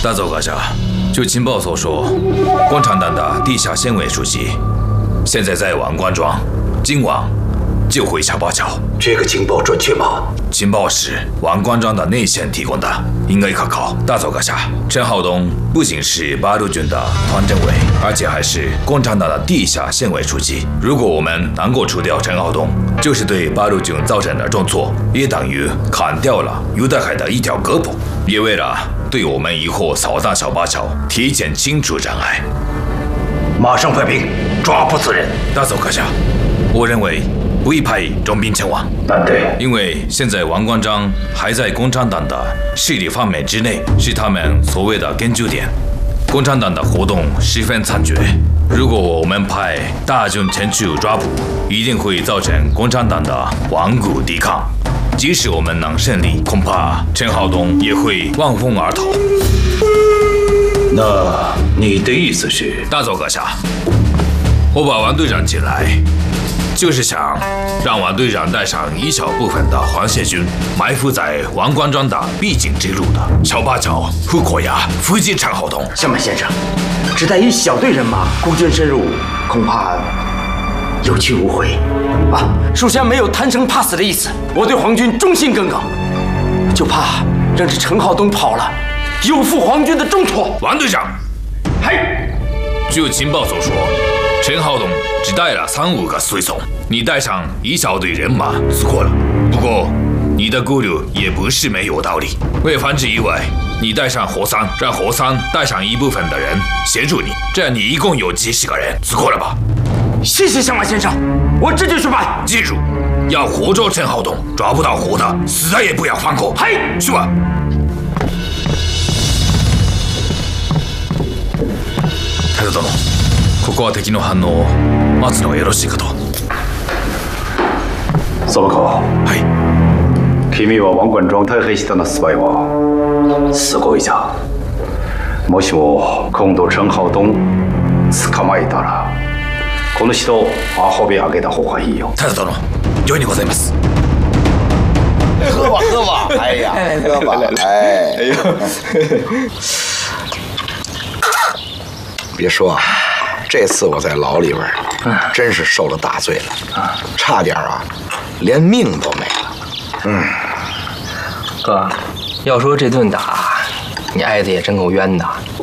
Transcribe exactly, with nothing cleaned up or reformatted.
大佐阁下，就情报所说，共产党的地下县委书记现在在王官庄，今晚就回小八桥。 这个情报准确吗？ 情报是王官庄的内线提供的，应该可靠。大佐阁下，陈浩东不仅是八路军的团政委，而且还是共产党的地下县委书记。如果我们能够除掉陈浩东，就是对八路军造成的重挫，也等于砍掉了尤德海的一条胳膊，也为了对我们以后扫荡小八桥提前清除障碍。 马上派兵抓捕此人。 大佐阁下，我认为不宜派重兵前往。 但对， 因为现在王官庄还在共产党的势力范围之内，是他们所谓的根据点。共产党的活动十分猖獗，如果我们派大军前去抓捕，一定会造成共产党的顽固抵抗。即使我们能胜利，恐怕陈浩东也会望风而逃。 那你的意思是？ 大佐阁下，我把王队长请来，就是想让王队长带上一小部分的皇协军，埋伏在王官庄的必经之路的小八桥、虎口崖伏击陈浩东。 向满先生，只带一小队人马孤军深入，恐怕有去无回啊！属下没有贪生怕死的意思，我对皇军忠心耿耿，就怕让这陈浩东跑了，有负皇军的重托。 王队长， 嘿， 据情报所说，陈浩东只带了三五个随从，你带上一小队人马足够了。不过，你的顾虑也不是没有道理。为防止意外，你带上何三，让何三带上一部分的人协助你，这样你一共有几十个人，足够了吧？ 谢谢向满先生，我这就去办。 记住，要活捉陈浩东，抓不到活的，死的也不要放过。 嘿， 去吧。太田殿。ここは敵の反応を待つのがよろしいかと。 佐川。 はい。 君は王冠庄太黑下のスパイはすごいじゃん。もしも今度陳浩東捕まえたら、この人運び上げた方がいいよ。 太田殿、よいにございます。 喝吧喝吧，哎呀，喝吧，哎，哎呦，别说啊。这次我在牢里边，真是受了大罪了，差点啊，连命都没了。嗯， 哥，要说这顿打，你挨的也真够冤的。